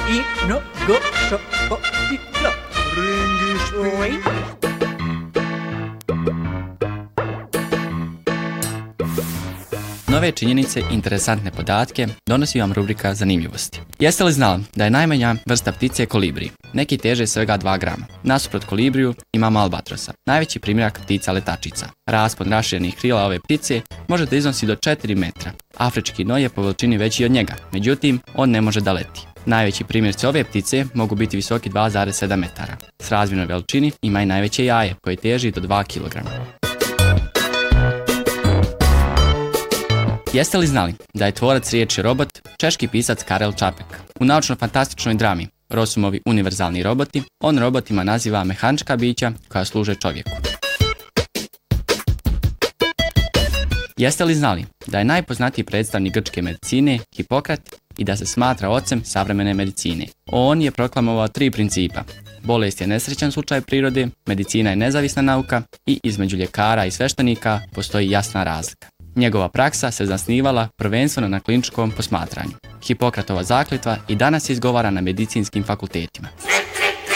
Nove činjenice i interesantne podatke donosi vam rubrika Zanimljivosti. Jeste li znali da je najmanja vrsta ptice kolibri? Neki teže svega 2 grama. Nasuprot kolibriju imamo albatrosa, najveći primjerak ptica letačica. Raspon raširenih krila ove ptice može da iznosi do 4 metra. Afrički noj je po veličini veći od njega, međutim, on ne može da leti. Najveći primjerci ove ptice mogu biti visoki 2,7 metara. S razmjernoj veličini ima i najveće jaje koje teži do 2 kg. Jeste li znali da je tvorac riječi robot češki pisac Karel Čapek? U naučno-fantastičnoj drami Rosumovi univerzalni roboti, on robotima naziva mehanička bića koja služe čovjeku. Jeste li znali da je najpoznatiji predstavnik grčke medicine Hipokrat i da se smatra ocem savremene medicine? On je proklamovao 3 principa. Bolest je nesrećan slučaj prirode, medicina je nezavisna nauka i između ljekara i sveštenika postoji jasna razlika. Njegova praksa se zasnivala prvenstveno na kliničkom posmatranju. Hipokratova zakletva i danas se izgovara na medicinskim fakultetima.